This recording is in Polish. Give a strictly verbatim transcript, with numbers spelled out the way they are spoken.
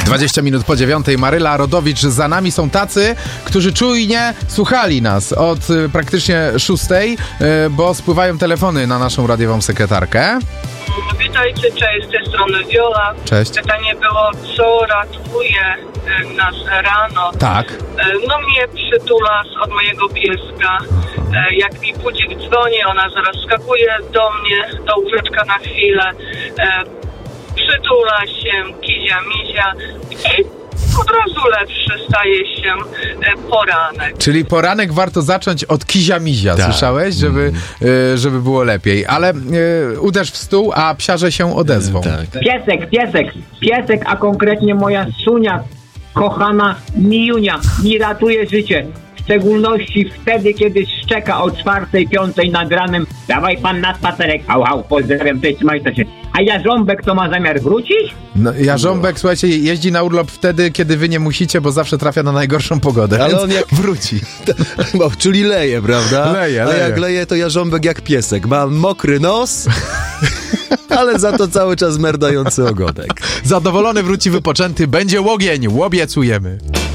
dwadzieścia minut po dziewiątej. Maryla Rodowicz za nami. Są tacy, którzy czujnie słuchali nas od y, praktycznie szóstej, y, bo spływają telefony na naszą radiową sekretarkę. Witajcie, cześć, z tej strony Wiola. Cześć. Pytanie było, co ratuje nas rano. Tak. No mnie przytula od mojego pieska. Jak mi budzik dzwoni, ona zaraz skakuje do mnie, do łóżeczka na chwilę. Przytula się, kizia, mizia i od razu lepszy staje się poranek. Czyli poranek warto zacząć od kizia-mizia, tak. Słyszałeś? Żeby, y, żeby było lepiej. Ale y, uderz w stół, a psiarze się odezwą. Tak. Piesek, piesek, piesek, a konkretnie moja Sunia, kochana Mijunia, mi ratuje życie. W szczególności wtedy, kiedy szczeka o czwartej, piątej nad ranem. Dawaj pan na spacerek. Au, au, pozdrawiam, cześć, trzymajcie się. A Jarząbek to ma zamiar wrócić? No, Jarząbek, słuchajcie, jeździ na urlop wtedy, kiedy wy nie musicie, bo zawsze trafia na najgorszą pogodę. Ale więc on jak wróci. Bo, czyli leje, prawda? Leje, A leje. jak leje, to Jarząbek jak piesek. Ma mokry nos, ale za to cały czas merdający ogonek. Zadowolony, wróci wypoczęty, będzie łogień, łobiecujemy.